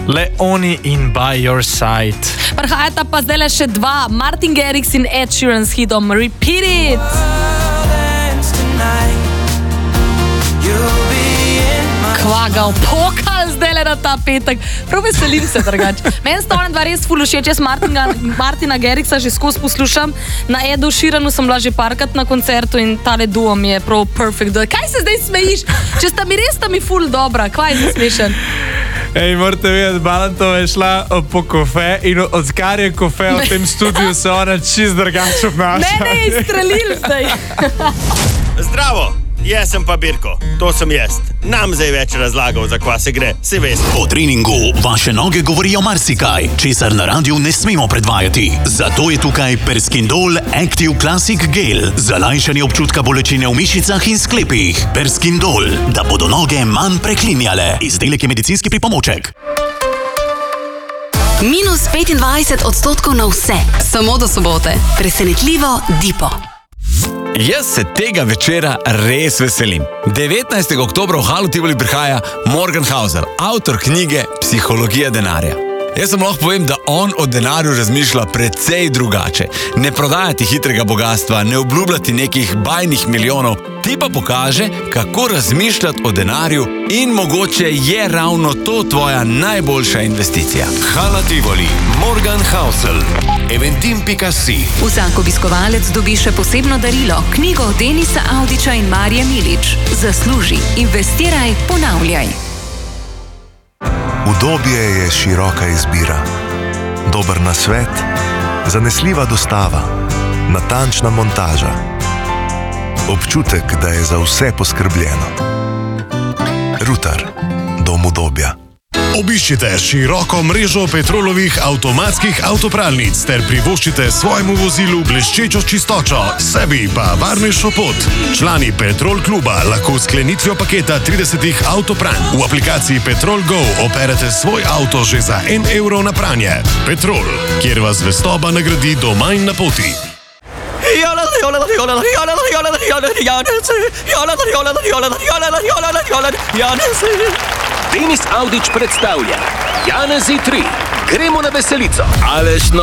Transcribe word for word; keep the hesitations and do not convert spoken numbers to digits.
Leoni in By Your Side. Prihajata pa zdaj le še dva, Martin Garrix in Ed Sheeran s hitom Repeat It. Kva ga opokal zdaj le na ta petek. Prav veselim se drugače. Meni sta ona dva res ful všeč. Jaz Martina, Martina Garrixa že skozi poslušam. Na Edu Sheeranu sem bila že parkrat na koncertu in tale duo mi je prav perfect. Kaj se zdaj smejiš? Če sta mi res, sta mi ful dobra. Kva je smešen? Ej, morate vedeti, Balantova je šla po kofe in odkar je kofe v tem studiu, se ona čist drugače obnaša. Mene je izstrelil zdaj. Zdravo, jaz sem pa Birko, to sem jaz. Nam zdaj več razlagal, za kva se gre, se veste. Po treningu vaše noge govorijo marsikaj, česar na radiju ne smemo predvajati. Zato je tukaj Perskindol Active Classic Gel za lajšanje občutka bolečine v mišicah in sklepih. Perskindol, da bodo noge manj preklinjale. Izdelek je medicinski pripomoček. Minus petindvajset odstotkov na vse, samo do sobote. Presenetljivo Dipo. Jaz se tega večera res veselim. devetnajstega oktobra v Halu Tivoli prihaja Morgan Housel, avtor knjige Psihologija denarja. Jaz sem lahko povem, da on o denarju razmišlja precej drugače. Ne prodajati hitrega bogatstva, ne obljubljati nekih bajnih milijonov, ti pa pokaže, kako razmišljati o denarju in mogoče je ravno to tvoja najboljša investicija. Hala Tivoli, Morgan Housel, eventim pika si. Vsak obiskovalec dobi še posebno darilo, knjigo Denisa Avdića in Marije Milič. Zasluži, investiraj, ponavljaj. Udobje je široka izbira. Dober nasvet, zanesljiva dostava, natančna montaža. Občutek, da je za vse poskrbljeno. Rutar, dom udobja. Obiščite široko mrežo Petrolovih avtomatskih avtopralnic ter privoščite svojemu vozilu bleščečo čistočo, sebi pa varnejšo pot. Člani Petrol kluba lahko s sklenitvijo paketa tridesetih avtopranj v aplikaciji Petrol Go operete svoj avto že za en evro na pranje. Petrol, kjer vas zvestoba nagradi doma in na poti. Denis Avdić predstavlja Janezi tri. Gremo na veselico. Aleš